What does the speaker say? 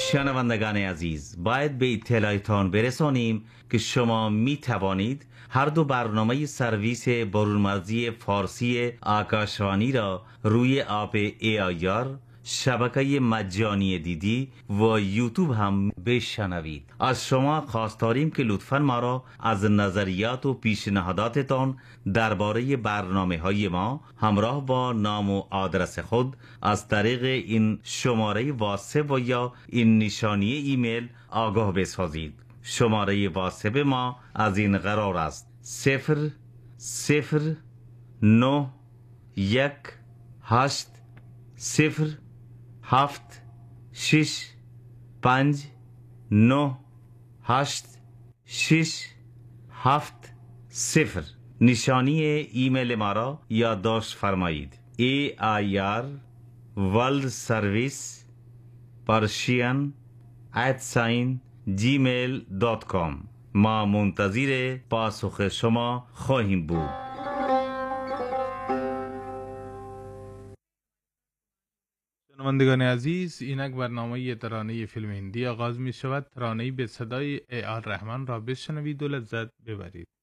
شنوندگان عزیز، باید به اطلاعتان برسانیم که شما می توانید هر دو برنامه سرویس برونمرزی فارسی آکاشوانی را روی اپ AIR، شبکه مجانی دیدی و یوتیوب هم بشنوید. از شما خواست داریم که لطفاً ما را از نظریات و پیشنهاداتتان درباره برنامه های ما همراه با نام و آدرس خود از طریق این شماره واتساپ و یا این نشانی ایمیل آگاه بسازید. شماره واتساپ ما از این قرار است: 001-8-0-7-6-5-9-8-6-7-0. نشانی ایمیل ما را یادداشت فرمایید: AIR World Service Persian @gmail.com. ما منتظر پاسخ شما خواهیم بود. شنوندگان عزیز، اینک برنامه ترانه فیلم هندی آغاز می شود. ترانه‌ای به صدای AR رحمان را بشنوید و لذت ببرید.